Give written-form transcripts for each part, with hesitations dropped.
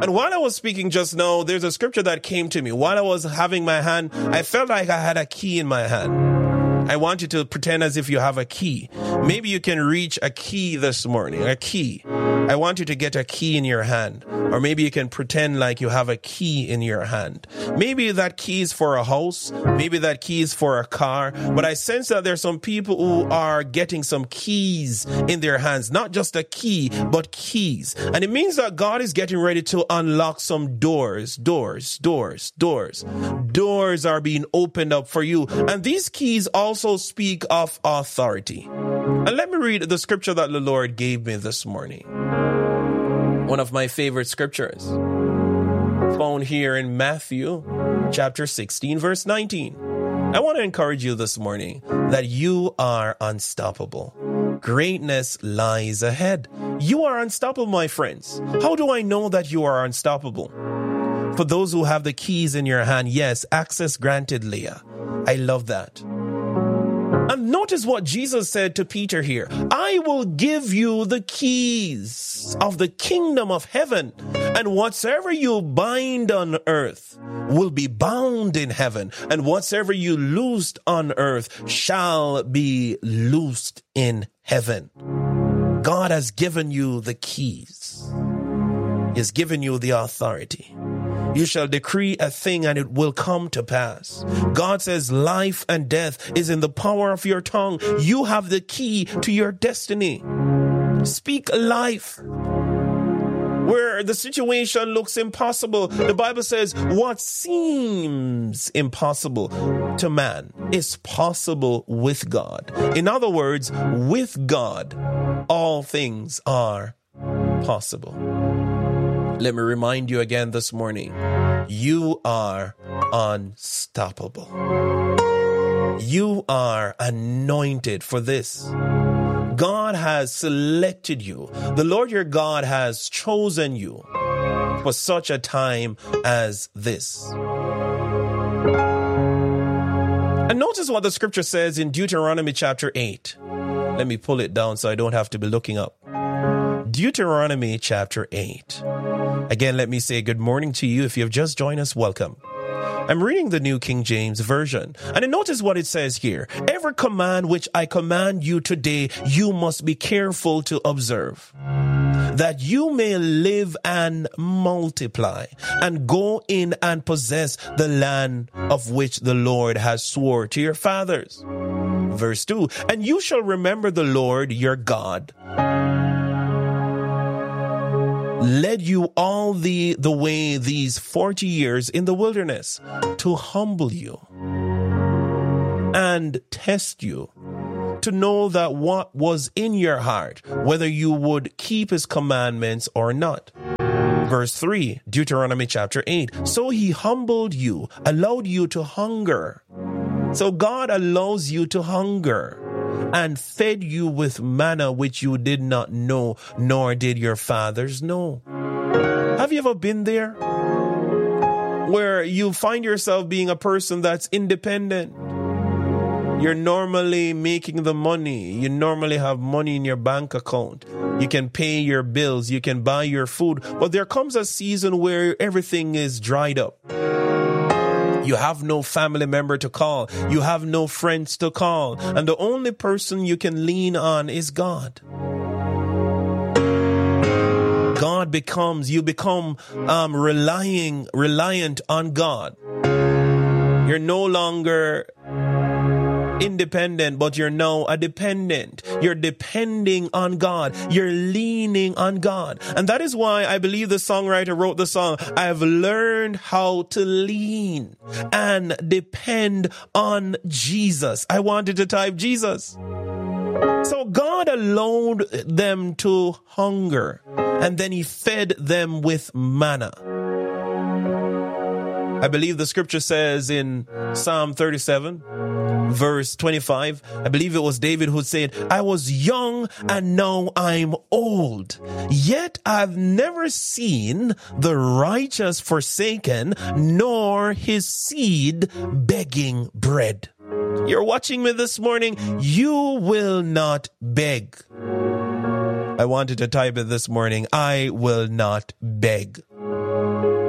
And while I was speaking just now, there's a scripture that came to me. While I was having my hand, I felt like I had a key in my hand. I want you to pretend as if you have a key. Maybe you can reach a key this morning, a key. I want you to get a key in your hand. Or maybe you can pretend like you have a key in your hand. Maybe that key is for a house. Maybe that key is for a car. But I sense that there's some people who are getting some keys in their hands. Not just a key, but keys. And it means that God is getting ready to unlock some doors. Doors are being opened up for you. And these keys also speak of authority. And let me read the scripture that the Lord gave me this morning. One of my favorite scriptures, found here in Matthew chapter 16, verse 19. I want to encourage you this morning that you are unstoppable. Greatness lies ahead. You are unstoppable, my friends. How do I know that you are unstoppable? For those who have the keys in your hand, yes, access granted, Leah. I love that. And notice what Jesus said to Peter here. I will give you the keys of the kingdom of heaven, and whatsoever you bind on earth will be bound in heaven, and whatsoever you loosed on earth shall be loosed in heaven. God has given you the keys. He has given you the authority. You shall decree a thing and it will come to pass. God says life and death is in the power of your tongue. You have the key to your destiny. Speak life. Where the situation looks impossible, the Bible says what seems impossible to man is possible with God. In other words, with God, all things are possible. Let me remind you again this morning, you are unstoppable. You are anointed for this. God has selected you. The Lord your God has chosen you for such a time as this. And notice what the scripture says in Deuteronomy chapter 8. Let me pull it down so I don't have to be looking up. Deuteronomy chapter 8. Again, let me say good morning to you. If you have just joined us, welcome. I'm reading the New King James Version. And notice what it says here. Every command which I command you today, you must be careful to observe, that you may live and multiply and go in and possess the land of which the Lord has swore to your fathers. Verse 2, and you shall remember the Lord your God led you all the way these 40 years in the wilderness to humble you and test you, to know that what was in your heart, whether you would keep his commandments or not. Verse 3, Deuteronomy chapter 8. So he humbled you, allowed you to hunger. So God allows you to hunger and fed you with manna which you did not know, nor did your fathers know. Have you ever been there where you find yourself being a person that's independent? You're normally making the money. You normally have money in your bank account. You can pay your bills. You can buy your food. But there comes a season where everything is dried up. You have no family member to call. You have no friends to call. And the only person you can lean on is God. You become reliant on God. You're no longer independent, but you're now a dependent. You're depending on God. You're leaning on God. And that is why I believe the songwriter wrote the song, I've learned how to lean and depend on Jesus. I wanted to type Jesus. So God allowed them to hunger, and then he fed them with manna. I believe the scripture says in Psalm 37, verse 25, I believe it was David who said, I was young and now I'm old, yet I've never seen the righteous forsaken, nor his seed begging bread. You're watching me this morning. You will not beg. I wanted to type it this morning. I will not beg.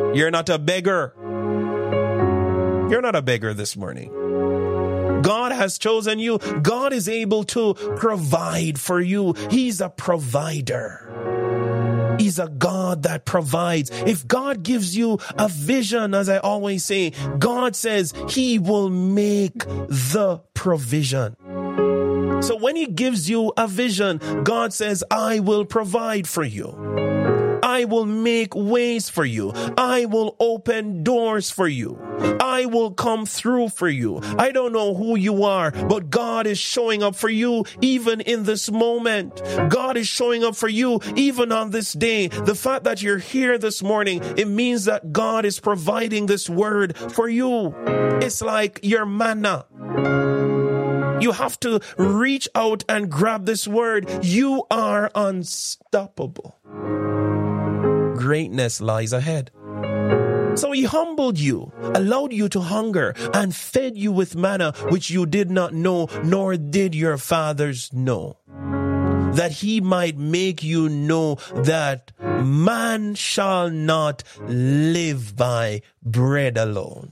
You're not a beggar. You're not a beggar this morning. God has chosen you. God is able to provide for you. He's a provider. He's a God that provides. If God gives you a vision, as I always say, God says He will make the provision. So when He gives you a vision, God says, I will provide for you. I will make ways for you. I will open doors for you. I will come through for you. I don't know who you are, but God is showing up for you even in this moment. God is showing up for you even on this day. The fact that you're here this morning, it means that God is providing this word for you. It's like your manna. You have to reach out and grab this word. You are unstoppable. Greatness lies ahead. So He humbled you, allowed you to hunger, and fed you with manna, which you did not know, nor did your fathers know, that He might make you know that man shall not live by bread alone.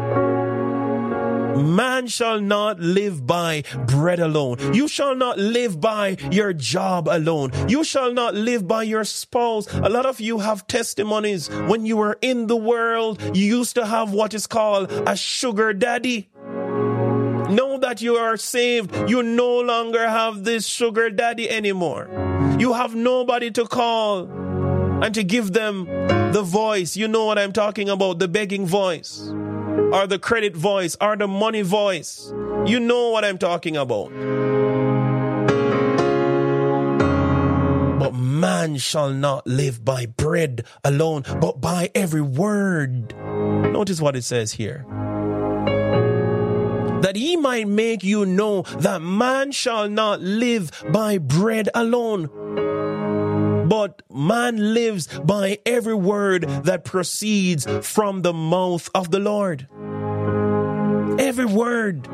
Man shall not live by bread alone. You shall not live by your job alone. You shall not live by your spouse. A lot of you have testimonies. When you were in the world, you used to have what is called a sugar daddy. Now that you are saved, you no longer have this sugar daddy anymore. You have nobody to call and to give them the voice. You know what I'm talking about, the begging voice, or the credit voice, or the money voice. You know what I'm talking about. But man shall not live by bread alone, but by every word. Notice what it says here. That He might make you know that man shall not live by bread alone, but man lives by every word that proceeds from the mouth of the Lord. Every word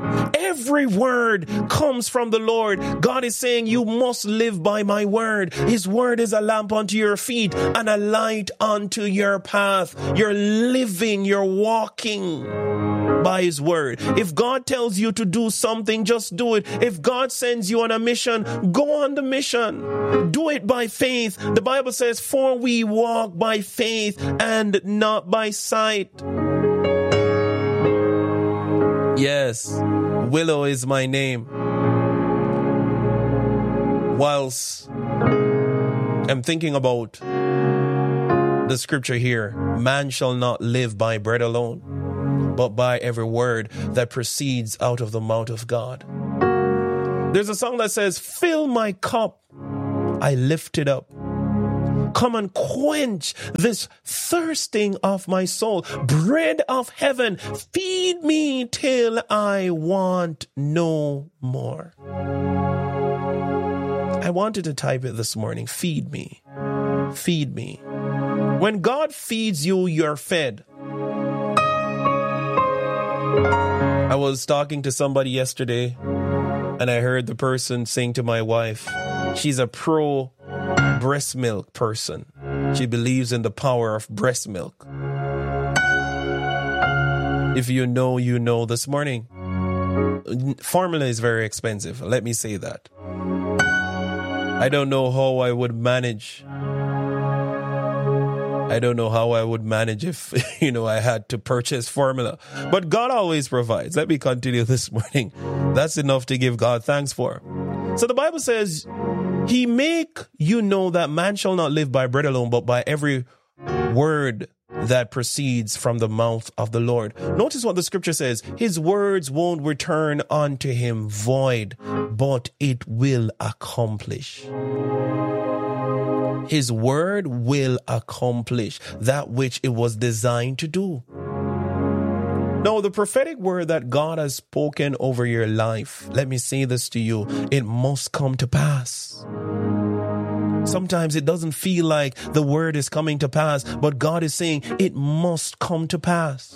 comes from the Lord. God is saying, you must live by my word. His word is a lamp unto your feet and a light unto your path. You're living, you're walking by His word. If God tells you to do something, just do it. If God sends you on a mission, go on the mission. Do it by faith. The Bible says, for we walk by faith and not by sight. Yes, Willow is my name. Whilst I'm thinking about the scripture here, man shall not live by bread alone, but by every word that proceeds out of the mouth of God. There's a song that says, fill my cup, I lift it up. Come and quench this thirsting of my soul. Bread of heaven, feed me till I want no more. I wanted to type it this morning. Feed me. Feed me. When God feeds you, you're fed. I was talking to somebody yesterday, and I heard the person saying to my wife, she's a pro breast milk person. She believes in the power of breast milk. If you know, you know this morning. Formula is very expensive. Let me say that. I don't know how I would manage. I don't know how I would manage if, I had to purchase formula. But God always provides. Let me continue this morning. That's enough to give God thanks for. So the Bible says, He make you know that man shall not live by bread alone, but by every word that proceeds from the mouth of the Lord. Notice what the scripture says. His words won't return unto Him void, but it will accomplish. His word will accomplish that which it was designed to do. Now, the prophetic word that God has spoken over your life, let me say this to you, it must come to pass. Sometimes it doesn't feel like the word is coming to pass, but God is saying it must come to pass.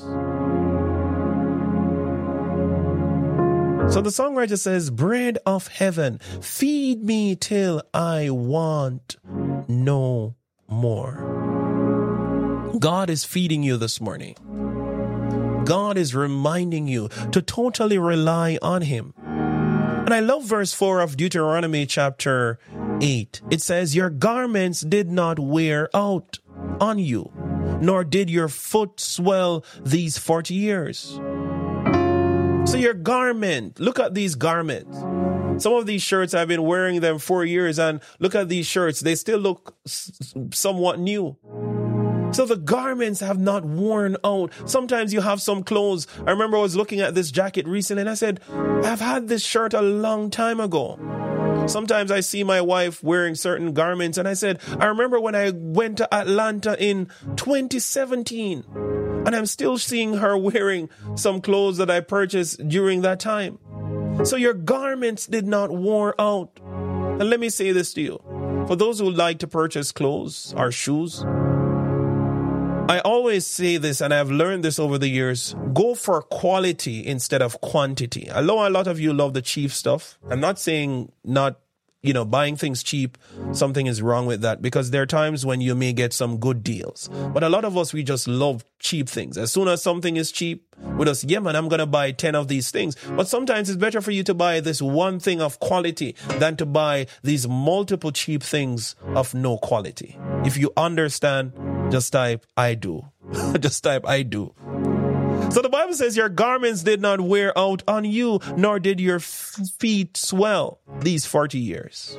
So the songwriter says, bread of heaven, feed me till I want no more. God is feeding you this morning. God is reminding you to totally rely on Him. And I love verse 4 of Deuteronomy chapter 8. It says, your garments did not wear out on you, nor did your foot swell these 40 years. So your garment, look at these garments. Some of these shirts, I've been wearing them 4 years, and look at these shirts. They still look somewhat new. So the garments have not worn out. Sometimes you have some clothes. I remember I was looking at this jacket recently and I said, I've had this shirt a long time ago. Sometimes I see my wife wearing certain garments and I said, I remember when I went to Atlanta in 2017 and I'm still seeing her wearing some clothes that I purchased during that time. So your garments did not wear out. And let me say this to you. For those who like to purchase clothes or shoes, I always say this, and I've learned this over the years, go for quality instead of quantity. I know a lot of you love the cheap stuff. I'm not saying not, buying things cheap, something is wrong with that, because there are times when you may get some good deals. But a lot of us, we just love cheap things. As soon as something is cheap, with us, yeah, man, I'm going to buy 10 of these things. But sometimes it's better for you to buy this one thing of quality than to buy these multiple cheap things of no quality. If you understand, just type, I do. Just type, I do. So the Bible says your garments did not wear out on you, nor did your feet swell these 40 years.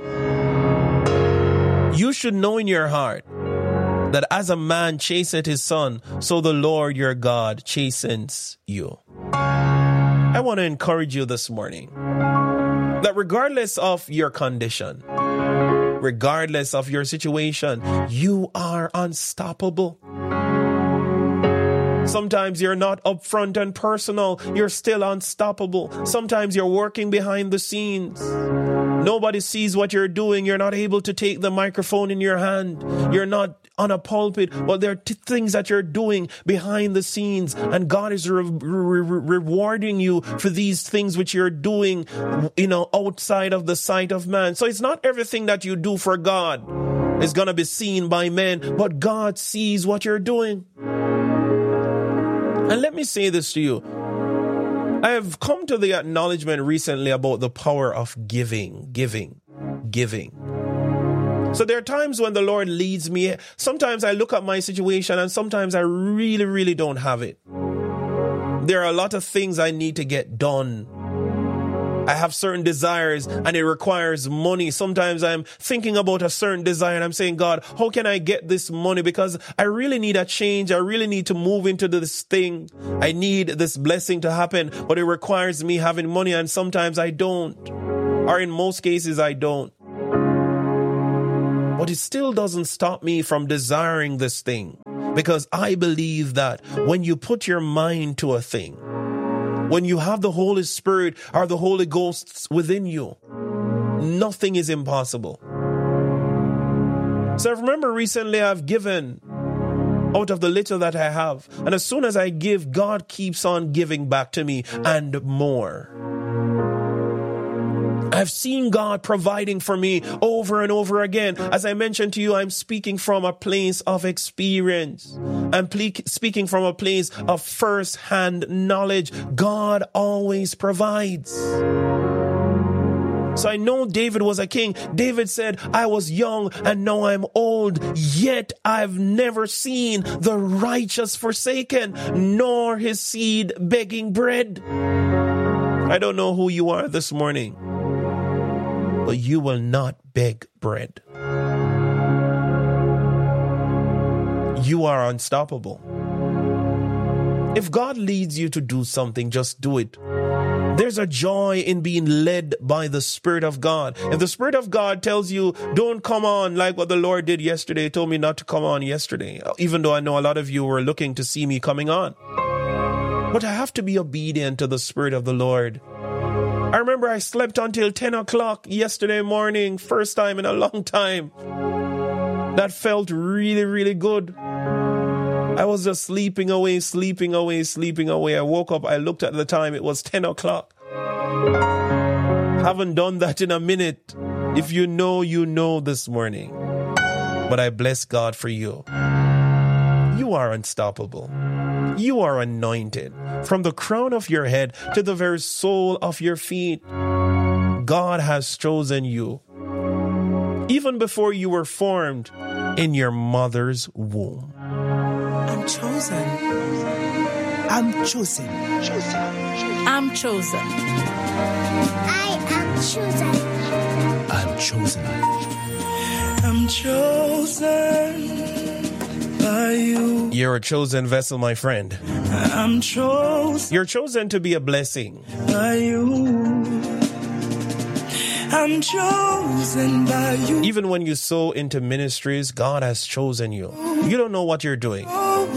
You should know in your heart that as a man chasteneth his son, so the Lord your God chastens you. I want to encourage you this morning that regardless of your condition, regardless of your situation, you are unstoppable. Sometimes you're not upfront and personal. You're still unstoppable. Sometimes you're working behind the scenes. Nobody sees what you're doing. You're not able to take the microphone in your hand. You're not on a pulpit. But there are things that you're doing behind the scenes. And God is rewarding you for these things which you're doing, outside of the sight of man. So it's not everything that you do for God is going to be seen by men. But God sees what you're doing. And let me say this to you. I have come to the acknowledgement recently about the power of giving. So there are times when the Lord leads me. Sometimes I look at my situation and sometimes I really, really don't have it. There are a lot of things I need to get done. I have certain desires and it requires money. Sometimes I'm thinking about a certain desire and I'm saying, God, how can I get this money? Because I really need a change. I really need to move into this thing. I need this blessing to happen, but it requires me having money, and sometimes I don't. Or in most cases, I don't. But it still doesn't stop me from desiring this thing, because I believe that when you put your mind to a thing, when you have the Holy Spirit or the Holy Ghost within you, nothing is impossible. So I remember recently I've given out of the little that I have. And as soon as I give, God keeps on giving back to me and more. I've seen God providing for me over and over again. As I mentioned to you, I'm speaking from a place of experience. I'm speaking from a place of first-hand knowledge. God always provides. So I know David was a king. David said, I was young and now I'm old, yet I've never seen the righteous forsaken, nor his seed begging bread. I don't know who you are this morning, but you will not beg bread. You are unstoppable. If God leads you to do something, just do it. There's a joy in being led by the Spirit of God. If the Spirit of God tells you, don't come on like what the Lord did yesterday, He told me not to come on yesterday, even though I know a lot of you were looking to see me coming on. But I have to be obedient to the Spirit of the Lord. I remember I slept until 10 o'clock yesterday morning, first time in a long time. That felt really, really good. I was just sleeping away. I woke up, I looked at the time, it was 10 o'clock. Haven't done that in a minute. If you know, you know this morning. But I bless God for you. You are unstoppable. You are anointed from the crown of your head to the very sole of your feet. God has chosen you even before you were formed in your mother's womb. I'm chosen. I'm chosen. I'm chosen. I am chosen. I'm chosen. I'm chosen by you. You're a chosen vessel, my friend. I'm chosen You're chosen to be a blessing. by you. I'm chosen by you. Even when you sow into ministries, God has chosen you. You don't know what you're doing.